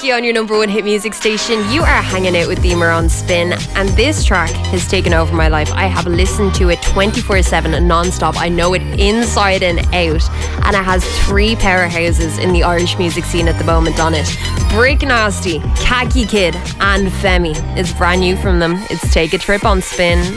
Nasty on your number one hit music station. You are hanging out with Deemer on Spin, and this track has taken over my life. I have listened to it 24/7 non-stop. I know it inside and out, and it has three powerhouses in the Irish music scene at the moment on it. Break Nasty, Khaki Kid and Femi is brand new from them. It's Take a Trip on Spin.